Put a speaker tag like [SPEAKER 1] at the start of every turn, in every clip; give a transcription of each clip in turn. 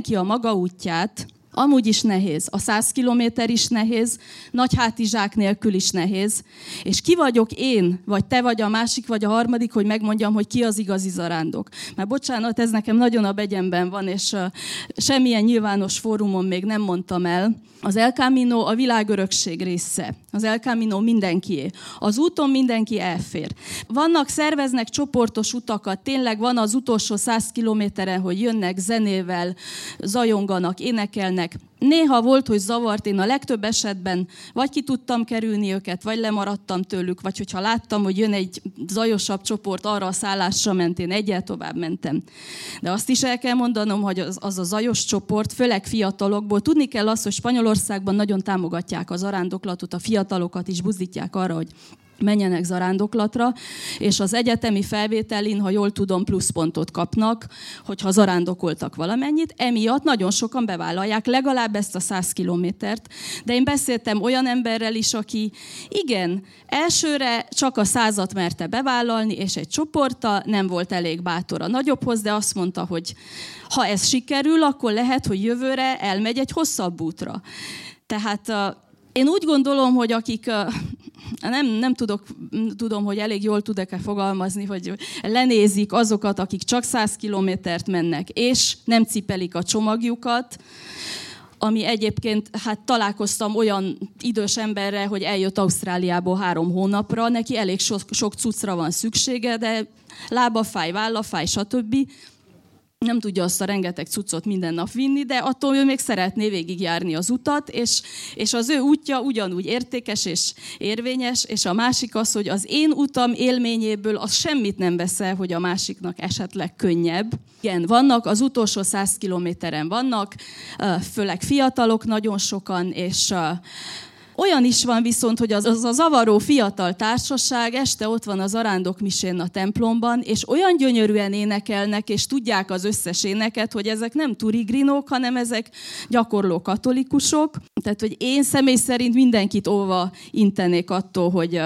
[SPEAKER 1] mindenki a maga útját. Amúgy is nehéz, a 100 kilométer is nehéz, nagy hátizsák nélkül is nehéz. És ki vagyok én, vagy te vagy a másik, vagy a harmadik, hogy megmondjam, hogy ki az igazi zarándok. Mert bocsánat, ez nekem nagyon a begyemben van, és semmilyen nyilvános fórumon még nem mondtam el. Az El Camino a világörökség része. Az El Camino mindenkié. Az úton mindenki elfér. Szerveznek csoportos utakat, tényleg van az utolsó 100 kilométeren, hogy jönnek zenével, zajonganak, énekelnek. Néha volt, hogy zavart, én a legtöbb esetben vagy ki tudtam kerülni őket, vagy lemaradtam tőlük, vagy hogyha láttam, hogy jön egy zajosabb csoport, arra a szállásra ment, én egyel tovább mentem. De azt is el kell mondanom, hogy az a zajos csoport, főleg fiatalokból, tudni kell azt, hogy Spanyolországban nagyon támogatják a zarándoklatot, a fiatalokat is buzdítják arra, hogy menjenek zarándoklatra, és az egyetemi felvételin, ha jól tudom, pluszpontot kapnak, hogyha zarándokoltak valamennyit. Emiatt nagyon sokan bevállalják legalább ezt a 100 kilométert, de én beszéltem olyan emberrel is, aki igen, elsőre csak a 100-at merte bevállalni, és egy csoporttal nem volt elég bátor a nagyobbhoz, de azt mondta, hogy ha ez sikerül, akkor lehet, hogy jövőre elmegy egy hosszabb útra. Tehát én úgy gondolom, hogy akik nem tudom, hogy elég jól tudok-e fogalmazni, hogy lenézik azokat, akik csak 100 kilométert mennek, és nem cipelik a csomagjukat, ami egyébként, találkoztam olyan idős emberrel, hogy eljött Ausztráliából 3 hónapra, neki elég sok cuccra van szüksége, de lába fáj, válla fáj, stb. Nem tudja azt a rengeteg cuccot minden nap vinni, de attól ő még szeretné végigjárni az utat, és az ő útja ugyanúgy értékes és érvényes, és a másik az, hogy az én utam élményéből az semmit nem veszel, hogy a másiknak esetleg könnyebb. Igen, vannak, az utolsó 100 kilométeren vannak, főleg fiatalok nagyon sokan, és olyan is van viszont, hogy az a zavaró fiatal társaság este ott van az arándokmisén a templomban, és olyan gyönyörűen énekelnek, és tudják az összes éneket, hogy ezek nem turigrinók, hanem ezek gyakorló katolikusok. Tehát, hogy én személy szerint mindenkit óva intenék attól, hogy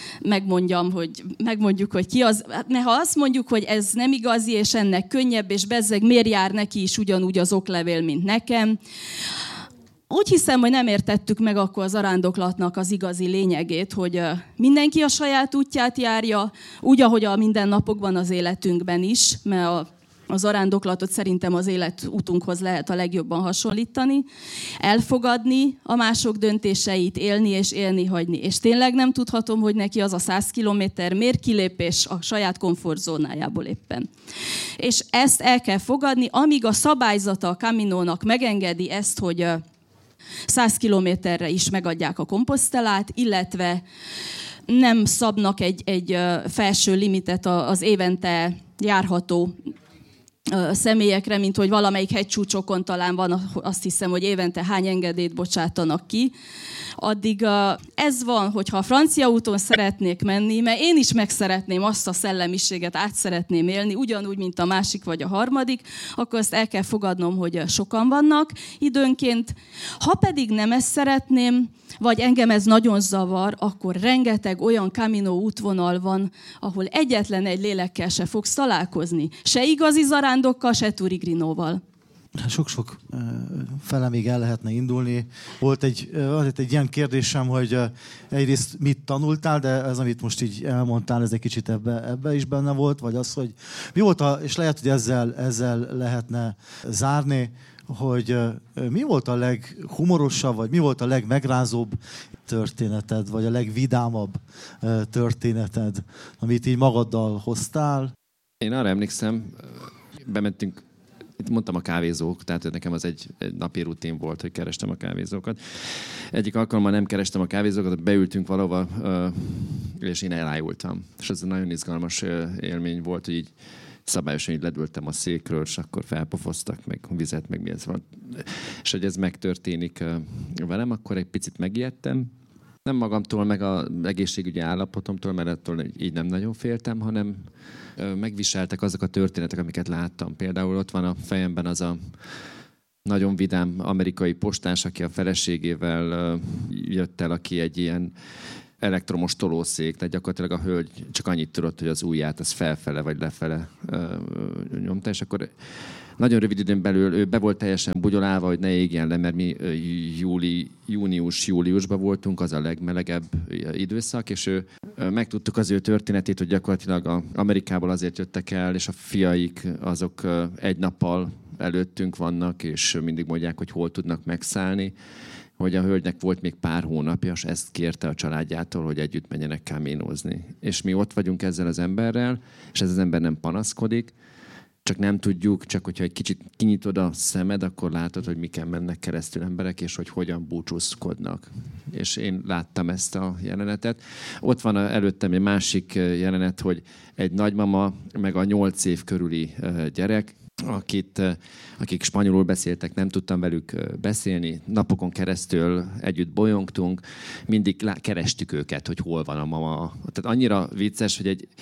[SPEAKER 1] megmondjuk, hogy ki az. Mert ha azt mondjuk, hogy ez nem igazi, és ennek könnyebb, és bezzeg miért jár neki is ugyanúgy az oklevél, mint nekem, úgy hiszem, hogy nem értettük meg akkor az arándoklatnak az igazi lényegét, hogy mindenki a saját útját járja, úgy, ahogy a mindennapokban az életünkben is, mert az arándoklatot szerintem az életútunkhoz lehet a legjobban hasonlítani, elfogadni a mások döntéseit, élni és élni hagyni. És tényleg nem tudhatom, hogy neki az a 100 kilométer miért kilépés a saját komfortzónájából éppen. És ezt el kell fogadni, amíg a szabályzata a Caminónak megengedi ezt, hogy 100 kilométerre is megadják a komposztelát, illetve nem szabnak egy felső limitet az évente járható személyekre, mint hogy valamelyik hegycsúcsokon talán van, azt hiszem, hogy évente hány engedélyt bocsátanak ki. Addig ez van, hogyha a francia úton szeretnék menni, mert én is meg szeretném azt a szellemiséget, át szeretném élni, ugyanúgy, mint a másik vagy a harmadik, akkor ezt el kell fogadnom, hogy sokan vannak időnként. Ha pedig nem ezt szeretném, vagy engem ez nagyon zavar, akkor rengeteg olyan Camino útvonal van, ahol egyetlen egy lélekkel se fogsz találkozni. Se igazi zarándokkal, se turigrinóval.
[SPEAKER 2] Sok-sok fele még el lehetne indulni. Volt egy ilyen kérdésem, hogy egyrészt mit tanultál, de ez, amit most így elmondtál, ez egy kicsit ebbe is benne volt, vagy az, hogy mi volt, és lehet, hogy ezzel lehetne zárni, hogy mi volt a leghumorosabb, vagy mi volt a legmegrázóbb történeted, vagy a legvidámabb történeted, amit így magaddal hoztál?
[SPEAKER 3] Én arra emlékszem, bementünk, itt mondtam a kávézók, tehát nekem az egy napi rutin volt, hogy kerestem a kávézókat. Egyik alkalommal nem kerestem a kávézókat, beültünk valahova, és én elájultam. És ez egy nagyon izgalmas élmény volt, hogy így szabályosan így ledültem a székről, és akkor felpofoztak, meg vizet, meg mi ez van. És hogy ez megtörténik velem, akkor egy picit megijedtem. Nem magamtól, meg az egészségügyi állapotomtól, mert attól így nem nagyon féltem, hanem megviseltek azok a történetek, amiket láttam. Például ott van a fejemben az a nagyon vidám amerikai postás, aki a feleségével jött el, aki egy ilyen elektromos tolószék, tehát gyakorlatilag a hölgy csak annyit tudott, hogy az ujját az felfele vagy lefele nyomta, és akkor nagyon rövid időn belül ő be volt teljesen bugyolálva, hogy ne égjen le, mert mi júniusban voltunk, az a legmelegebb időszak, és megtudtuk az ő történetét, hogy gyakorlatilag Amerikából azért jöttek el, és a fiaik azok egy nappal előttünk vannak, és mindig mondják, hogy hol tudnak megszállni, hogy a hölgynek volt még pár hónapja, és ezt kérte a családjától, hogy együtt menjenek káménozni. És mi ott vagyunk ezzel az emberrel, és ez az ember nem panaszkodik, csak nem tudjuk, csak hogyha egy kicsit kinyitod a szemed, akkor látod, hogy miken mennek keresztül emberek, és hogy hogyan búcsúzkodnak. És én láttam ezt a jelenetet. Ott van előttem egy másik jelenet, hogy egy nagymama, meg a 8 év körüli gyerek, akik spanyolul beszéltek, nem tudtam velük beszélni, napokon keresztül együtt bolyongtunk, mindig kerestük őket, hogy hol van a mama. Tehát annyira vicces, hogy egy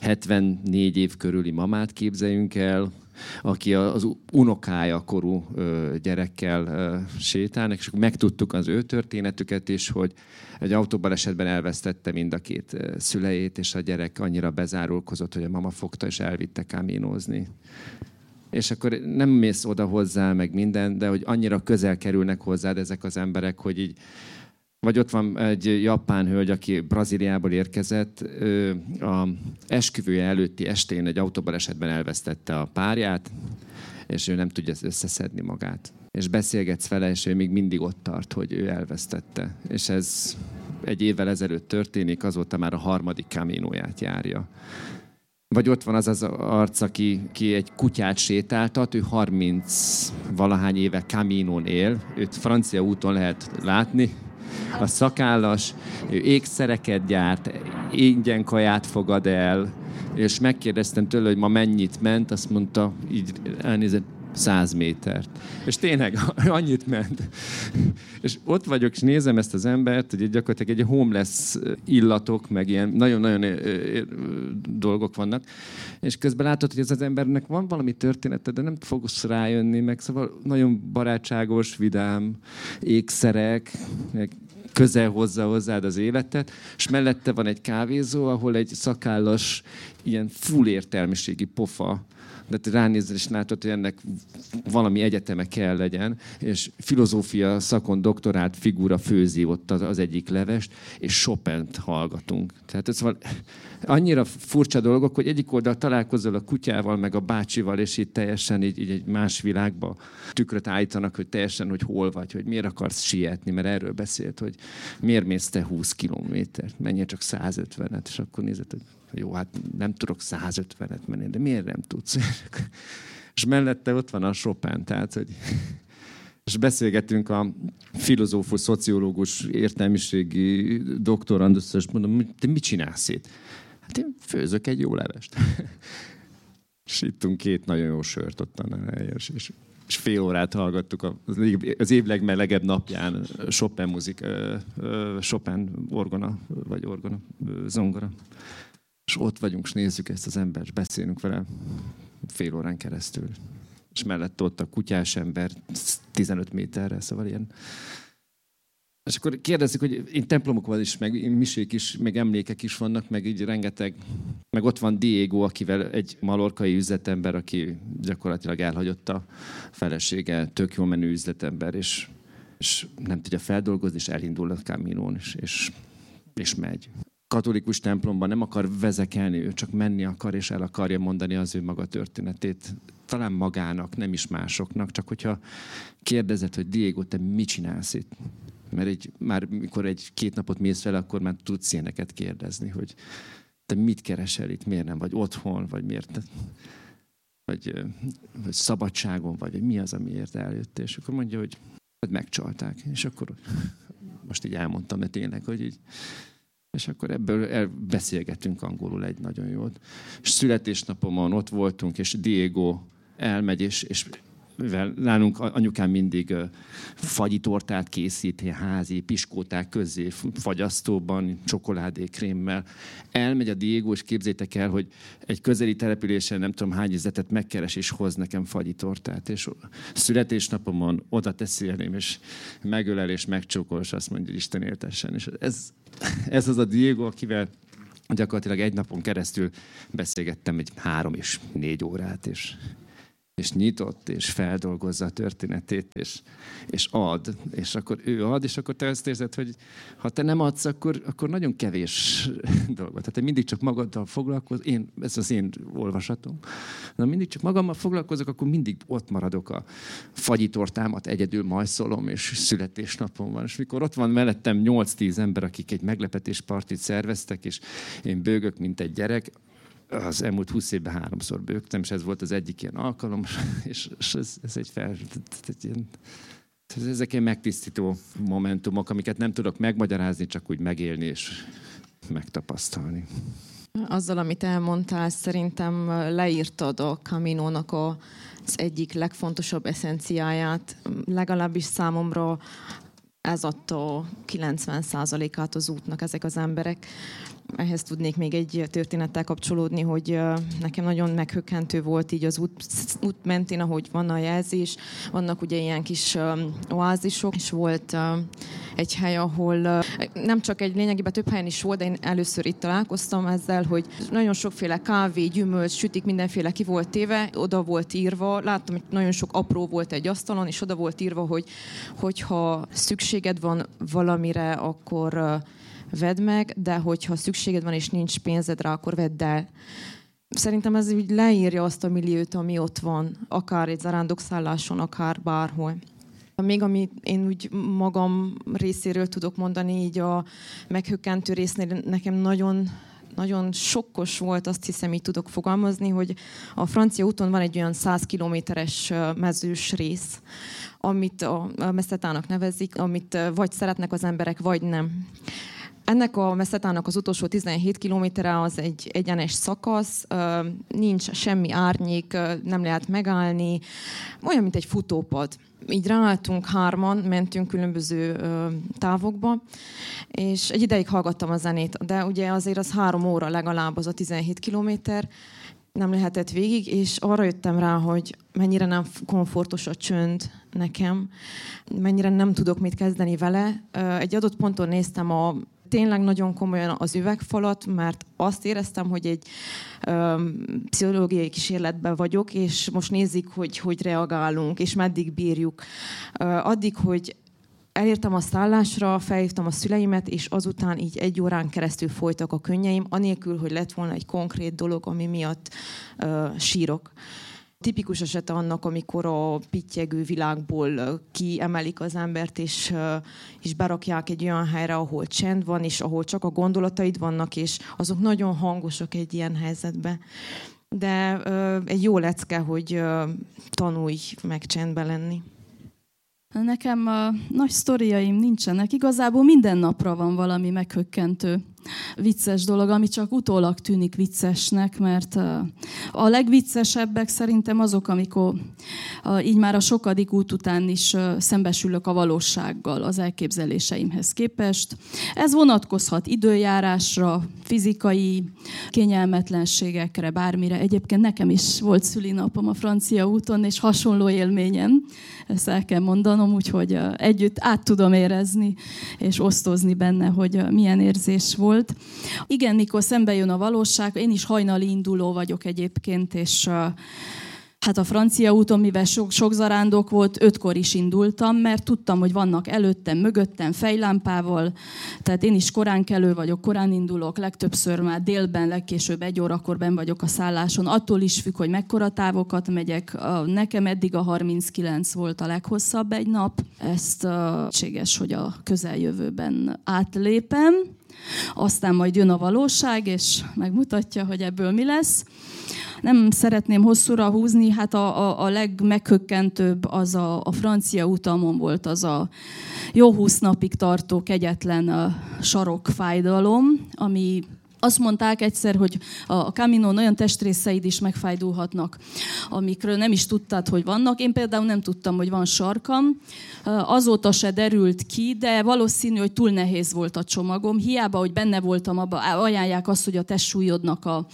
[SPEAKER 3] 74 év körüli mamát képzeljünk el, aki az unokája korú gyerekkel sétálnak, és megtudtuk az ő történetüket is, hogy egy autóbalesetben elvesztette mind a két szüleit, és a gyerek annyira bezárulkozott, hogy a mama fogta és elvitte káménozni. És akkor nem mész oda hozzá, meg minden, de hogy annyira közel kerülnek hozzád ezek az emberek, hogy így... Vagy ott van egy japán hölgy, aki Brazíliából érkezett, a esküvője előtti estén egy autóbalesetben elvesztette a párját, és ő nem tudja összeszedni magát. És beszélgetsz vele, és ő még mindig ott tart, hogy ő elvesztette. És ez egy évvel ezelőtt történik, azóta már a 3. káménóját járja. Vagy ott van az az arc, aki egy kutyát sétáltat, ő 30-valahány éve Camínon él, őt francia úton lehet látni, a szakállas, ő ékszereket gyárt, ingyen kaját fogad el, és megkérdeztem tőle, hogy ma mennyit ment, azt mondta, így elnézett, 100 métert. És tényleg annyit ment. És ott vagyok, és nézem ezt az embert, hogy gyakorlatilag egy homeless illatok, meg ilyen nagyon-nagyon dolgok vannak. És közben látod, hogy ez az embernek van valami története, de nem fogsz rájönni, meg szóval nagyon barátságos, vidám, ékszerek, közel hozza hozzád az életet, és mellette van egy kávézó, ahol egy szakállas, ilyen full értelmiségi pofa, de te ránézel, és látod, hogy ennek valami egyeteme kell legyen, és filozófia szakon doktorált figura főzi ott az egyik levest, és Chopint hallgatunk. Tehát ez van annyira furcsa dolgok, hogy egyik oldal találkozol a kutyával, meg a bácsival, és így teljesen így egy más világba tükröt állítanak, hogy teljesen, hogy hol vagy, hogy miért akarsz sietni, mert erről beszélt, hogy miért mész te 20 kilométert, menjél csak 150-et, és akkor nézed, hogy jó, hát nem tudok 150-et menni, de miért nem tudsz? És mellette ott van a Chopin, tehát, hogy... És beszélgetünk a filozófus, szociológus, értelmiségi doktorandusszal, és mondom, te mit csinálsz itt? Hát én főzök egy jó levest. És ittunk 2 nagyon jó sört ottan, és fél órát hallgattuk az év legmelegebb napján Chopin orgona, vagy orgona, zongora. És ott vagyunk, és nézzük ezt az embert, és beszélünk vele fél órán keresztül. És mellett ott a kutyás ember 15 méterre, szóval ilyen. És akkor kérdezik, hogy én templomokban is, meg misék is, meg emlékek is vannak, meg így rengeteg. Meg ott van Diego, akivel egy malorkai üzletember, aki gyakorlatilag elhagyott a felesége, tök jó menő üzletember, és nem tudja feldolgozni, és elindul a Camínón, és megy. Katolikus templomban nem akar vezekelni, ő csak menni akar, és el akarja mondani az ő maga történetét. Talán magának, nem is másoknak, csak hogyha kérdezed, hogy Diego, te mit csinálsz itt? Mert már mikor 2 napot mész vele, akkor már tudsz ilyeneket kérdezni, hogy te mit keresel itt, miért nem vagy otthon, vagy miért, vagy szabadságon vagy, mi az, amiért eljött. És akkor mondja, hogy megcsalták. És akkor most így elmondtam, de tényleg, hogy így. És akkor ebből beszélgetünk angolul egy nagyon jót. És születésnapomon ott voltunk, és Diego elmegy, és mivel nálunk anyukám mindig fagyitortát készít, házi piskóták közé, fagyasztóban, csokoládékrémmel. Elmegy a Diego, és képzétek el, hogy egy közeli településen nem tudom hány üzletet megkeres, és hoz nekem fagyitortát. És születésnapomon oda teszi elém, és megölel, és megcsókol, és azt mondja, hogy Isten éltessen. És ez az a Diego, akivel gyakorlatilag egy napon keresztül beszélgettem egy 3 és 4 órát, és és nyitott, és feldolgozza a történetét, és ad. És akkor ő ad, és akkor te azt érzed, hogy ha te nem adsz, akkor nagyon kevés dolgot. Tehát te mindig csak magaddal foglalkozol, ez az én olvasatom. Na, mindig csak magammal foglalkozok, akkor mindig ott maradok a fagyitortámat, egyedül majszolom, és születésnapom van. És mikor ott van mellettem 8-10 ember, akik egy meglepetéspartit szerveztek, és én bőgök, mint egy gyerek, az elmúlt 20 évben 3-szor bőgtem, és ez volt az egyik ilyen alkalom, és ez egy ezek ilyen megtisztító momentumok, amiket nem tudok megmagyarázni, csak úgy megélni és megtapasztalni.
[SPEAKER 4] Azzal, amit elmondtál, szerintem leírtad a Caminónak az egyik legfontosabb eszenciáját, legalábbis számomra ez adta 90%-át az útnak ezek az emberek. Ehhez tudnék még egy történettel kapcsolódni, hogy nekem nagyon meghökkentő volt így az út mentén, ahogy van a jelzés. Vannak ugye ilyen kis oázisok, és volt egy hely, ahol nem csak egy, lényegében több helyen is volt, de én először itt találkoztam ezzel, hogy nagyon sokféle kávé, gyümölcs, sütik, mindenféle ki volt téve, oda volt írva, láttam, hogy nagyon sok apró volt egy asztalon, és oda volt írva, hogy ha szükséged van valamire, akkor vedd meg, de hogyha szükséged van és nincs pénzed rá, akkor vedd el. Szerintem ez úgy leírja azt a milliót, ami ott van, akár egy zarándokszálláson, akár bárhol. Még amit én úgy magam részéről tudok mondani, így a meghökkentő résznél nekem nagyon sokkos volt, azt hiszem, így tudok fogalmazni, hogy a francia úton van egy olyan 100 kilométeres mezős rész, amit a meszetának nevezik, amit vagy szeretnek az emberek, vagy nem. Ennek a meszetának az utolsó 17 kilométere az egy egyenes szakasz, nincs semmi árnyék, nem lehet megállni, olyan, mint egy futópad. Így ráálltunk 3-an, mentünk különböző távokba, és egy ideig hallgattam a zenét, de ugye azért az 3 óra legalább az a 17 kilométer, nem lehetett végig, és arra jöttem rá, hogy mennyire nem komfortos a csönd nekem, mennyire nem tudok mit kezdeni vele. Egy adott ponton néztem tényleg nagyon komolyan az üvegfalat, mert azt éreztem, hogy egy pszichológiai kísérletben vagyok, és most nézzük, hogy reagálunk, és meddig bírjuk. Addig, hogy elértem a szállásra, felhívtam a szüleimet, és azután így 1 órán keresztül folytak a könnyeim, anélkül, hogy lett volna egy konkrét dolog, ami miatt sírok. Tipikus eset annak, amikor a pittyegő világból kiemelik az embert, és berakják egy olyan helyre, ahol csend van, és ahol csak a gondolataid vannak, és azok nagyon hangosak egy ilyen helyzetben. De egy jó lecke, hogy tanulj meg csendben lenni.
[SPEAKER 1] Nekem nagy sztoriaim nincsenek. Igazából minden napra van valami meghökkentő, vicces dolog, ami csak utólag tűnik viccesnek, mert a legviccesebbek szerintem azok, amikor így már a sokadik út után is szembesülök a valósággal az elképzeléseimhez képest. Ez vonatkozhat időjárásra, fizikai kényelmetlenségekre, bármire. Egyébként nekem is volt szülinapom a francia úton, és hasonló élményen, ezt el kell mondanom, úgyhogy együtt át tudom érezni, és osztozni benne, hogy milyen érzés volt. Igen, mikor szembe jön a valóság, én is hajnali induló vagyok egyébként, és hát a francia úton, mivel sok zarándok volt, 5-kor is indultam, mert tudtam, hogy vannak előttem, mögöttem fejlámpával, tehát én is korán kelő vagyok, korán indulok, legtöbbször már délben, legkésőbb 1 órakor benn vagyok a szálláson, attól is függ, hogy mekkora távokat megyek. Nekem eddig a 39 volt a leghosszabb egy nap, ezt lehetséges, hogy a közeljövőben átlépem. Aztán majd jön a valóság, és megmutatja, hogy ebből mi lesz. Nem szeretném hosszúra húzni, hát a legmeghökkentőbb az a francia utamon volt, az a jó 20 napig tartó kegyetlen sarokfájdalom, ami azt mondták egyszer, hogy a Caminón olyan testrészeid is megfájdulhatnak, amikről nem is tudtad, hogy vannak. Én például nem tudtam, hogy van sarkam. Azóta se derült ki, de valószínű, hogy túl nehéz volt a csomagom. Hiába, hogy benne voltam, abba ajánlják azt, hogy a testsúlyodnak a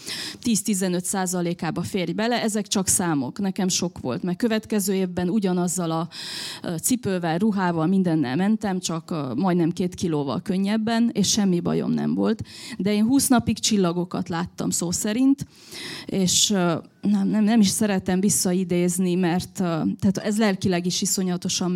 [SPEAKER 1] 10-15%-ába férj bele. Ezek csak számok. Nekem sok volt, mert következő évben ugyanazzal a cipővel, ruhával, mindennel mentem, csak majdnem 2 kilóval könnyebben, és semmi bajom nem volt. De én 20 napig napig csillagokat láttam szó szerint, és nem is szeretem visszaidézni, mert tehát ez lelkileg is iszonyatosan